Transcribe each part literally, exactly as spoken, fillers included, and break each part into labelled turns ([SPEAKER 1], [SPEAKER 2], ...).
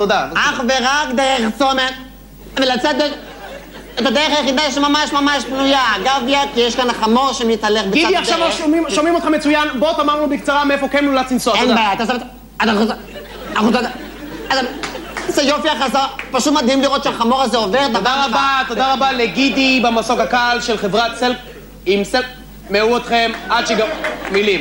[SPEAKER 1] תודה.
[SPEAKER 2] אך ורק דרך צומת, ולצד את הדרך היחידה שממש ממש פנויה. גביה, כי יש כאן החמור שמתהלך בצד הדרך.
[SPEAKER 1] גידי, עכשיו שומעים אותך מצוין, בוא תאמר לנו בקצרה מאיפה כן מולץ לנסוע.
[SPEAKER 2] אין בעיה, אתה סבבה. זה יופי החזר, פשוט מדהים לראות שהחמור הזה עובר.
[SPEAKER 1] תודה רבה, תודה רבה לגידי במסוק הקל של חברת סלק עם סלק. מאו אתכם עד שגם מילים.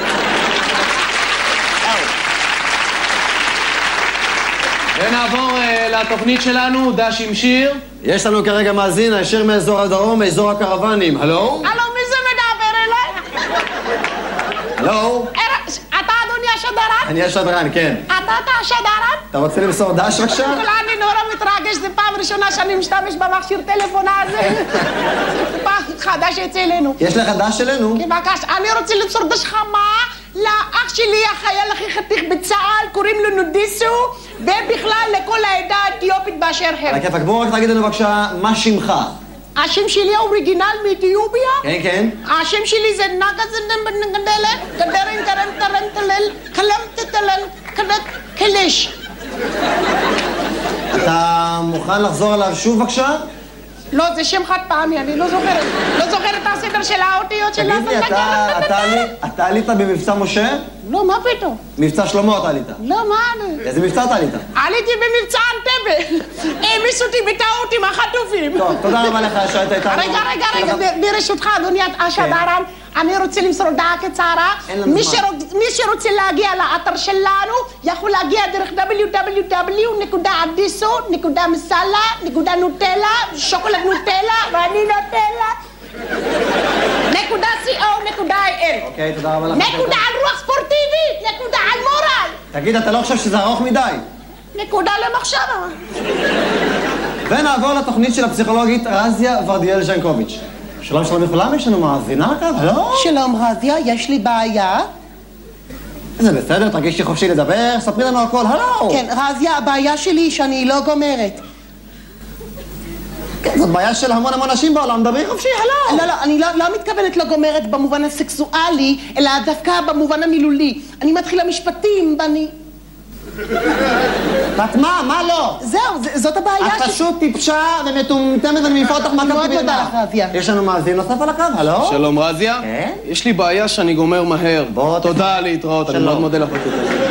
[SPEAKER 1] ונעבור לתוכנית שלנו, דש עם שיר.
[SPEAKER 3] יש לנו כרגע מאזין, הישר מאזור הדרום, מאזור הקרוונים. הלו?
[SPEAKER 4] הלו, מי זה מדבר אליי?
[SPEAKER 3] הלו?
[SPEAKER 4] אתה אדוני השדרן?
[SPEAKER 3] אני השדרן, כן.
[SPEAKER 4] אתה אתה השדרן?
[SPEAKER 3] אתה רוצה למסור דש בבקשה?
[SPEAKER 4] אני נורא מתרגש, זו פעם ראשונה שאני משתמש במכשיר טלפון הזה. זה פעם חדש אצלנו.
[SPEAKER 3] יש לך דש אלינו?
[SPEAKER 4] כן, בבקשה, אני רוצה למסור דש חמה לאח שלי, החייל הכי חתיך בצה"ל, קוראים לו נודיסו, ובכלל לכל העדה האתיופית באשר הם.
[SPEAKER 3] על הכיפאק, בוא רק תגיד לנו בבקשה, מה שמך?
[SPEAKER 4] השם שלי האוריגינל מאתיופיה?
[SPEAKER 3] כן, כן.
[SPEAKER 4] השם שלי זה נגזנדלת, גדרן גרם טרם תלל, כלם תתלן, כדת כלש.
[SPEAKER 3] אתה מוכן לחזור עליו שוב בבקשה?
[SPEAKER 4] לא, זה שם חד פעמי, אני לא זוכרת. לא זוכרת את הסדר של האותיות של...
[SPEAKER 3] תגיד לי, אתה עלית במבצע משה?
[SPEAKER 4] לא, מה פתאום?
[SPEAKER 3] מבצע שלמה אתה עלית.
[SPEAKER 4] לא, מה אני?
[SPEAKER 3] איזה מבצע אתה עלית?
[SPEAKER 4] עליתי במבצע אנטבה. העמיסו אותי בטעות עם החטופים.
[SPEAKER 3] טוב, תודה רבה לך שהיית איתנו.
[SPEAKER 4] רגע, רגע, רגע, ברשותך, אדוני השדרן, אני רוצה למסור הודעה קצרה. מי שרוצה להגיע לאתר שלנו, יכול להגיע דרך דאבליו דאבליו דאבליו נקודה אדיסו נקודה מסאלה נקודה נוטלה, שוקולד נוטלה, ואני נוטלה. נקודה סי או נקודה איי אל.
[SPEAKER 3] אוקיי, תודה רבה לך.
[SPEAKER 4] נקודה על רוח ספורטיבית, נקודה על מורל.
[SPEAKER 3] תגיד, אתה לא חושב שזה ארוך מדי?
[SPEAKER 4] נקודה למחשבה.
[SPEAKER 3] ונעבור לתוכנית של הפסיכולוגית רזיה ורדיאל ז'נקוביץ'. שלום שלום לכולם, יש לנו מאזינה כאן, הלו?
[SPEAKER 5] שלום רזיה, יש לי בעיה.
[SPEAKER 3] זה בסדר, תרגישי חופשי לדבר, ספרי לנו הכל, הלו!
[SPEAKER 5] כן, רזיה, הבעיה שלי היא שאני לא גומרת.
[SPEAKER 3] כן, זאת בעיה של המון המון נשים בעולם, דברי חופשי, הלו!
[SPEAKER 5] לא, לא, אני לא, לא מתכוונת לא גומרת במובן הסקסואלי, אלא דווקא במובן המילולי. אני מתחילה משפטים, ואני...
[SPEAKER 3] את מה? מה לא?
[SPEAKER 5] זהו, זאת הבעיה
[SPEAKER 3] ש... את פשוט טיפשה ומטומטמת ואני מעיפה אותך מה
[SPEAKER 5] מאוד תודה לך, רזיה.
[SPEAKER 3] יש לנו מאזין נוסף על הקו, הלו?
[SPEAKER 1] שלום רזיה.
[SPEAKER 3] כן?
[SPEAKER 1] יש לי בעיה שאני גומר מהר.
[SPEAKER 3] בוא...
[SPEAKER 1] תודה להתראות, אני מאוד מודה לך בקטע הזה.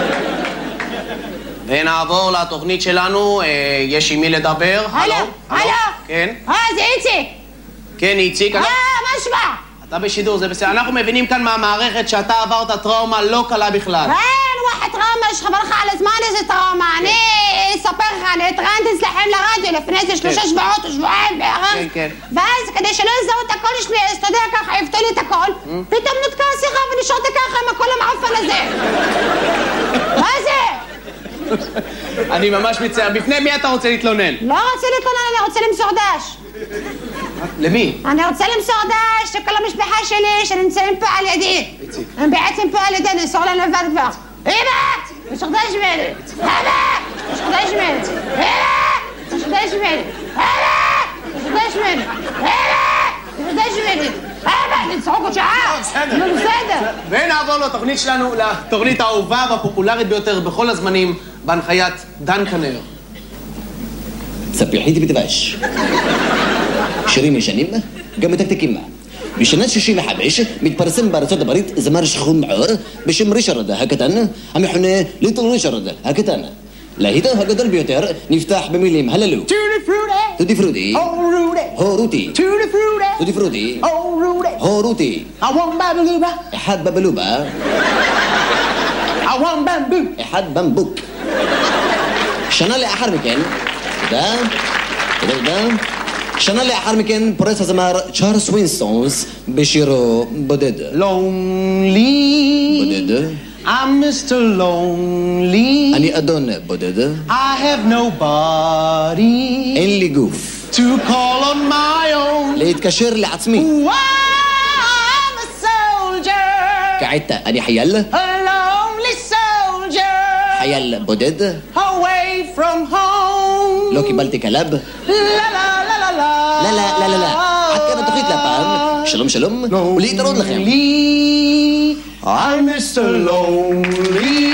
[SPEAKER 1] ונעבור לתוכנית שלנו, יש עם מי לדבר.
[SPEAKER 4] הלו, הלו.
[SPEAKER 1] כן?
[SPEAKER 4] אה, זה איציק.
[SPEAKER 1] כן, איציק.
[SPEAKER 4] אה, מה שמע?
[SPEAKER 1] אתה בשידור, זה בסדר. אנחנו מבינים כאן מהמערכת שאתה עברת טראומה לא קלה בכלל.
[SPEAKER 4] אין, וואחד טראומה, יש חבר לך על הזמן איזה טראומה. אני אספר לך, אני התראיינתי אצלכם לרדיו לפני איזה שלושה שבועות או שבועיים בערך.
[SPEAKER 1] כן, כן.
[SPEAKER 4] ואז כדי שלא יזהו את הקול שלי, אז אתה יודע ככה, יפתו לי את הקול, פתאום נותקה השיחה ונשארתי ככה עם הקול המעופן הזה. מה זה?
[SPEAKER 1] אני ממש מצטער. בפני מי אתה רוצה להתלונן?
[SPEAKER 4] לא רוצה להתלונן, אני רוצה למסור דש.
[SPEAKER 1] למי?
[SPEAKER 4] אני רוצה למסור דש לכל המשפחה שלי שנמצאים פה על ידי. הם בעצם פה על ידי, נמסור להם לבד כבר. אמא! משור דש ממני! אמא! משור דש ממני! אמא! משור דש ממני! אמא! משור דש ממני! אמא! משור דש ממני! אמא! נצחוק עוד שעה! נו, בסדר.
[SPEAKER 1] ונעבור לתוכנית שלנו, לתוכנית האהובה והפופולרית ביותר בכל הזמנים, בהנחיית דן כנר.
[SPEAKER 6] ספיחית בדבש. שירים ישנים, גם מתקתקים. בשנת שישים וחמש מתפרסם בארצות הברית זמר שחום מעור בשם ריצ'רד הקטן, המכונה ליטל ריצ'רד הקטן. להיטו הגדול ביותר נפתח במילים הללו: טוטי פרוטי, הורותי, טוטי פרוטי, הורותי, אחד בבלובה, אחד במבוק. שנה לאחר מכן, תודה, תודה, תודה. שנה לאחר מכן פורץ הזמר צ'ארלס ווינסטונס בשירו בודד.
[SPEAKER 1] Lonely.
[SPEAKER 6] בודד.
[SPEAKER 1] I'm מיסטר Lonely.
[SPEAKER 6] אני אדון בודד.
[SPEAKER 1] I have nobody.
[SPEAKER 6] אין לי גוף.
[SPEAKER 1] To call on my own.
[SPEAKER 6] להתקשר לעצמי.
[SPEAKER 4] Wow, I'm a soldier.
[SPEAKER 6] כעת אני חייל.
[SPEAKER 4] A lonely soldier.
[SPEAKER 6] חייל בודד.
[SPEAKER 4] Away from home.
[SPEAKER 6] לא קיבלתי כלב.
[SPEAKER 4] La la la la la.
[SPEAKER 6] לא, לא, לא, לא, לא. עד כאן התוכנית להפעם. שלום שלום, ולהתראות לכם.
[SPEAKER 1] I'm מיסטר Lonely.